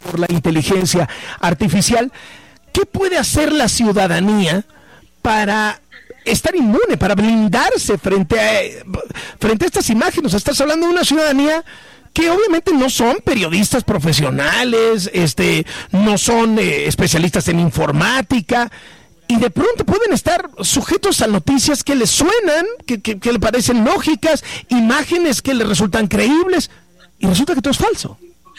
por la inteligencia artificial. ¿Qué puede hacer la ciudadanía para estar inmune, para blindarse frente a estas imágenes? Estás hablando de una ciudadanía que obviamente no son periodistas profesionales, no son especialistas en informática, y de pronto pueden estar sujetos a noticias que les suenan, que le parecen lógicas, imágenes que les resultan creíbles, y resulta que todo es falso.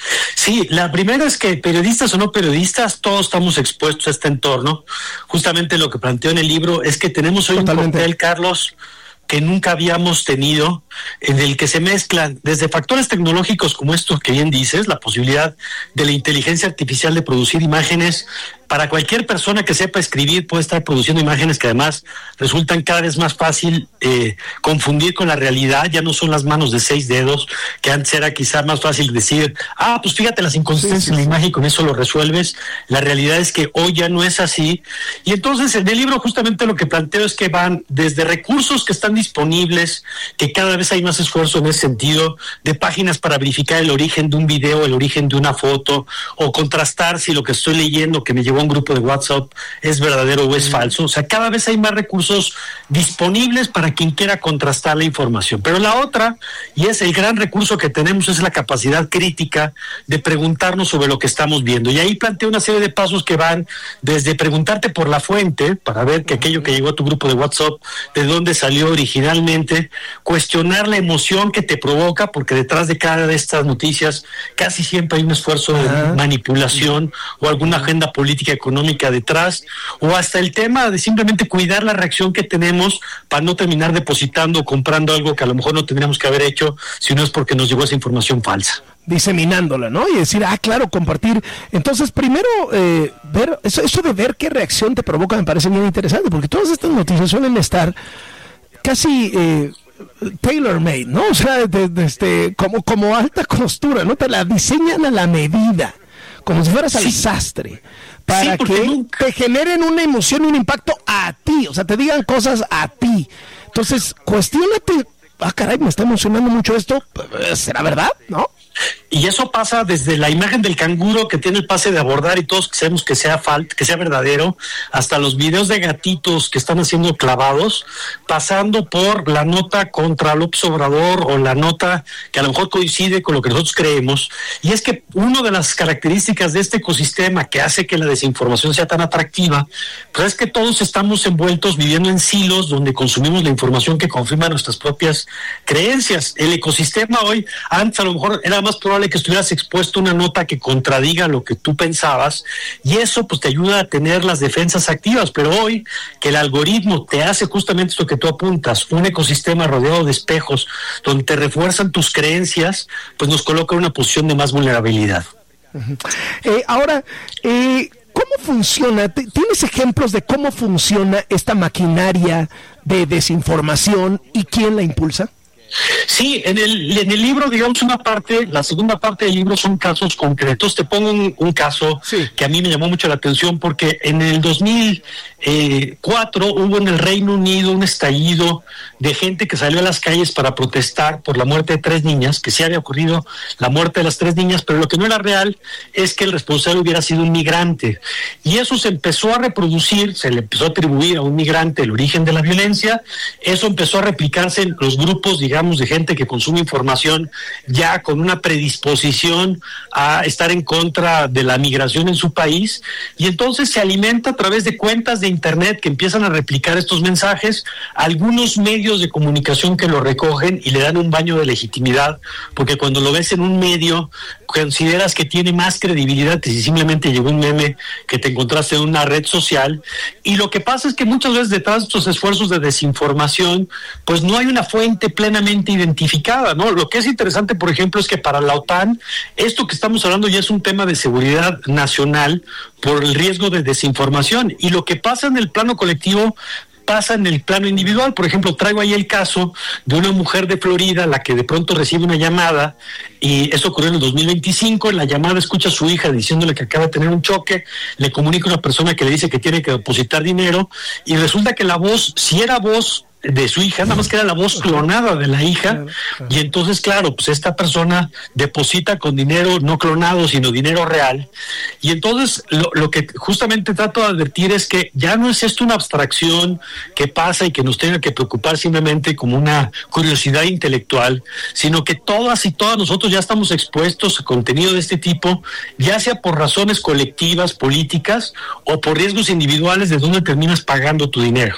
Sí, la primera es que periodistas o no periodistas, todos estamos expuestos a este entorno. Justamente lo que planteo en el libro es que tenemos hoy un cóctel, Carlos, que nunca habíamos tenido, en el que se mezclan desde factores tecnológicos como estos que bien dices, la posibilidad de la inteligencia artificial de producir imágenes. Para cualquier persona que sepa escribir puede estar produciendo imágenes que además resultan cada vez más fácil confundir con la realidad. Ya no son las manos de 6 dedos, que antes era quizá más fácil decir, pues fíjate las inconsistencias en la imagen y con eso lo resuelves. La realidad es que hoy ya no es así. Y entonces en el libro justamente lo que planteo es que van desde recursos que están disponibles, que cada vez hay más esfuerzo en ese sentido, de páginas para verificar el origen de un video, el origen de una foto, o contrastar si lo que estoy leyendo que me llevó a un grupo de WhatsApp es verdadero o es falso. O sea, cada vez hay más recursos disponibles para quien quiera contrastar la información. Pero la otra, y es el gran recurso que tenemos, es la capacidad crítica de preguntarnos sobre lo que estamos viendo. Y ahí planteo una serie de pasos que van desde preguntarte por la fuente, para ver que aquello que llegó a tu grupo de WhatsApp, de dónde salió originalmente, cuestionar la emoción que te provoca, porque detrás de cada de estas noticias casi siempre hay un esfuerzo de manipulación o alguna agenda política económica detrás, o hasta el tema de simplemente cuidar la reacción que tenemos para no terminar depositando o comprando algo que a lo mejor no tendríamos que haber hecho, si no es porque nos llegó esa información falsa. Diseminándola, ¿no? Y decir, claro, compartir. Entonces, primero, ver eso de ver qué reacción te provoca me parece bien interesante, porque todas estas noticias suelen estar casi tailor-made, ¿no? O sea, como alta costura, ¿no? Te la diseñan a la medida, como si fueras al sastre, para que te generen una emoción y un impacto a ti, o sea, te digan cosas a ti. Entonces, cuestiónate, caray, me está emocionando mucho esto, ¿será verdad? ¿No? Y eso pasa desde la imagen del canguro que tiene el pase de abordar y todos sabemos que sea verdadero, hasta los videos de gatitos que están haciendo clavados, pasando por la nota contra López Obrador o la nota que a lo mejor coincide con lo que nosotros creemos. Y es que una de las características de este ecosistema que hace que la desinformación sea tan atractiva, pues es que todos estamos envueltos viviendo en silos donde consumimos la información que confirma nuestras propias creencias. El ecosistema hoy, antes a lo mejor era más probable que estuvieras expuesto a una nota que contradiga lo que tú pensabas, y eso pues te ayuda a tener las defensas activas. Pero hoy que el algoritmo te hace justamente esto que tú apuntas, un ecosistema rodeado de espejos donde te refuerzan tus creencias, pues nos coloca en una posición de más vulnerabilidad. Ahora, ¿cómo funciona? ¿Tienes ejemplos de cómo funciona esta maquinaria de desinformación y quién la impulsa? Sí, en el libro, digamos, la segunda parte del libro son casos concretos. Te pongo un caso que a mí me llamó mucho la atención, porque en el 2004 hubo en el Reino Unido un estallido de gente que salió a las calles para protestar por la muerte de 3 niñas, que sí había ocurrido la muerte de las 3 niñas, pero lo que no era real es que el responsable hubiera sido un migrante. Y eso se empezó a reproducir, se le empezó a atribuir a un migrante el origen de la violencia. Eso empezó a replicarse en los grupos, digamos, de gente que consume información ya con una predisposición a estar en contra de la migración en su país, y entonces se alimenta a través de cuentas de internet que empiezan a replicar estos mensajes, algunos medios de comunicación que lo recogen y le dan un baño de legitimidad, porque cuando lo ves en un medio consideras que tiene más credibilidad que si simplemente llegó un meme que te encontraste en una red social. Y lo que pasa es que muchas veces detrás de estos esfuerzos de desinformación pues no hay una fuente plenamente identificada, ¿no? Lo que es interesante, por ejemplo, es que para la OTAN esto que estamos hablando ya es un tema de seguridad nacional por el riesgo de desinformación, y lo que pasa en el plano colectivo pasa en el plano individual. Por ejemplo, traigo ahí el caso de una mujer de Florida, la que de pronto recibe una llamada, y eso ocurrió en el 2025, en la llamada escucha a su hija diciéndole que acaba de tener un choque, le comunica a una persona que le dice que tiene que depositar dinero, y resulta que la voz, si era voz de su hija, nada más que era la voz clonada de la hija, y entonces, claro, pues esta persona deposita con dinero no clonado, sino dinero real, y entonces lo que justamente trato de advertir es que ya no es esto una abstracción que pasa y que nos tenga que preocupar simplemente como una curiosidad intelectual, sino que todas y todas nosotros ya estamos expuestos a contenido de este tipo, ya sea por razones colectivas, políticas, o por riesgos individuales de donde terminas pagando tu dinero.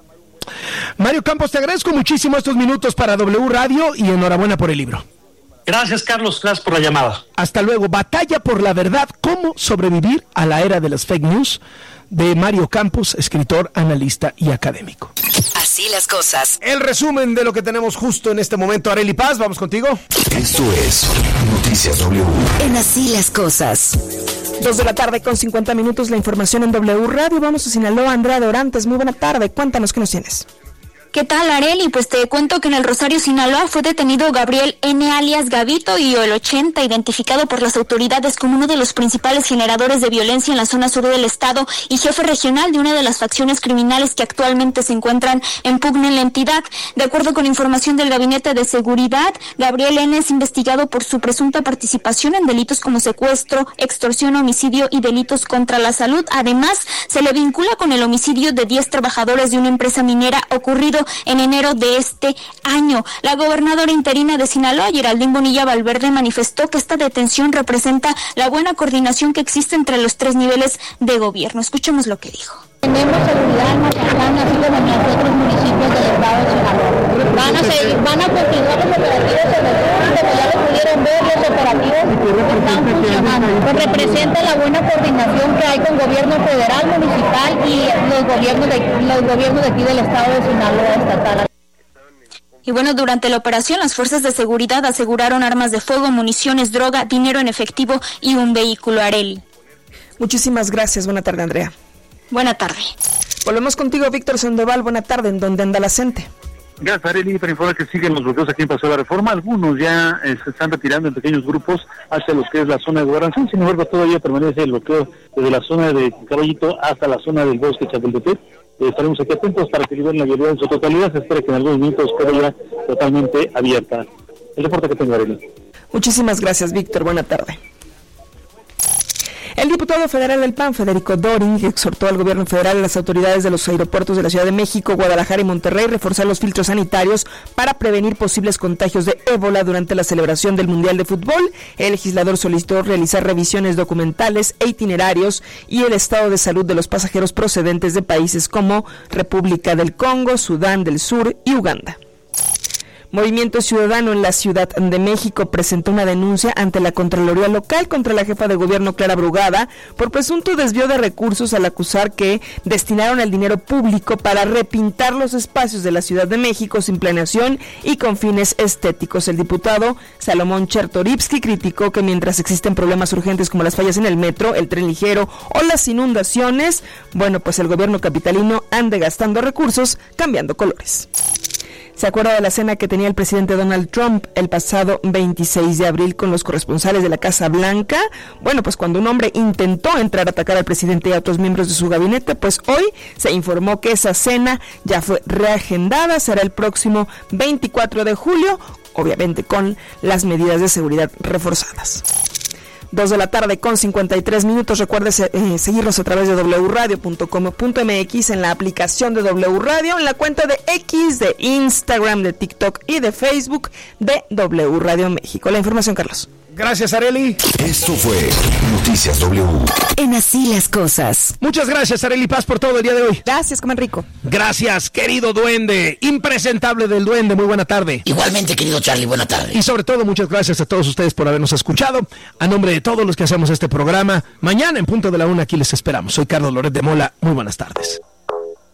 Mario Campos, te agradezco muchísimo estos minutos para W Radio y enhorabuena por el libro. Gracias, Carlos, gracias por la llamada. Hasta luego. Batalla por la verdad, cómo sobrevivir a la era de las fake news, de Mario Campos, escritor, analista y académico. Así las cosas. El resumen de lo que tenemos justo en este momento. Arely Paz, vamos contigo. Esto es Noticias W. En Así las cosas. 2:50 p.m, la información en W Radio. Vamos a Sinaloa. Andrea Dorantes, muy buena tarde. Cuéntanos qué nos tienes. ¿Qué tal, Arely? Pues te cuento que en el Rosario, Sinaloa, fue detenido Gabriel N. alias Gabito y el 80, identificado por las autoridades como uno de los principales generadores de violencia en la zona sur del estado y jefe regional de una de las facciones criminales que actualmente se encuentran en pugna en la entidad. De acuerdo con información del Gabinete de Seguridad, Gabriel N. es investigado por su presunta participación en delitos como secuestro, extorsión, homicidio y delitos contra la salud. Además, se le vincula con el homicidio de 10 trabajadores de una empresa minera ocurrido en enero de este año. La gobernadora interina de Sinaloa, Geraldine Bonilla Valverde, manifestó que esta detención representa la buena coordinación que existe entre los 3 niveles de gobierno. Escuchemos lo que dijo. Tenemos seguridad en Mazatlán, así como en los otros municipios del estado de Sinaloa. Van a continuar los operativos en el sur, como ya lo pudieron ver, los operativos están funcionando. Pues representa la buena coordinación que hay con gobierno federal, municipal y los gobiernos de aquí del estado de Sinaloa estatal. Y bueno, durante la operación, las fuerzas de seguridad aseguraron armas de fuego, municiones, droga, dinero en efectivo y un vehículo. Arely. Muchísimas gracias. Buena tarde, Andrea. Buena tarde. Volvemos contigo, Víctor Sandoval. Buena tarde. ¿En dónde anda la gente? Gracias, Arely, para informar que siguen los bloqueos aquí en Paseo de la Reforma. Algunos ya se están retirando en pequeños grupos hacia lo que es la zona de Gobernación. Sin embargo, todavía permanece el bloqueo desde la zona de Caballito hasta la zona del bosque Chapultepec. Estaremos aquí atentos para que liberen la vialidad en su totalidad. Se espera que en algunos minutos quede ya totalmente abierta. El reporte que tengo, Arely. Muchísimas gracias, Víctor. Buena tarde. El diputado federal del PAN, Federico Doring, exhortó al gobierno federal y a las autoridades de los aeropuertos de la Ciudad de México, Guadalajara y Monterrey reforzar los filtros sanitarios para prevenir posibles contagios de ébola durante la celebración del Mundial de Fútbol. El legislador solicitó realizar revisiones documentales e itinerarios y el estado de salud de los pasajeros procedentes de países como República del Congo, Sudán del Sur y Uganda. Movimiento Ciudadano en la Ciudad de México presentó una denuncia ante la Contraloría Local contra la jefa de gobierno Clara Brugada por presunto desvío de recursos al acusar que destinaron el dinero público para repintar los espacios de la Ciudad de México sin planeación y con fines estéticos. El diputado Salomón Chertorivsky criticó que mientras existen problemas urgentes como las fallas en el metro, el tren ligero o las inundaciones, bueno, pues el gobierno capitalino ande gastando recursos cambiando colores. ¿Se acuerda de la cena que tenía el presidente Donald Trump el pasado 26 de abril con los corresponsales de la Casa Blanca? Bueno, pues cuando un hombre intentó entrar a atacar al presidente y a otros miembros de su gabinete, pues hoy se informó que esa cena ya fue reagendada, será el próximo 24 de julio, obviamente con las medidas de seguridad reforzadas. 2:53 p.m. Recuerde seguirnos a través de wradio.com.mx, en la aplicación de W Radio, en la cuenta de X, de Instagram, de TikTok y de Facebook de W Radio México. La información, Carlos. Gracias, Arely. Esto fue Noticias W. En Así las cosas. Muchas gracias, Arely Paz, por todo el día de hoy. Gracias, coman rico. Gracias, querido duende, impresentable del duende, muy buena tarde. Igualmente, querido Charlie, buena tarde. Y sobre todo, muchas gracias a todos ustedes por habernos escuchado. A nombre de todos los que hacemos este programa, mañana en punto de la 1 aquí les esperamos. Soy Carlos Loret de Mola, muy buenas tardes.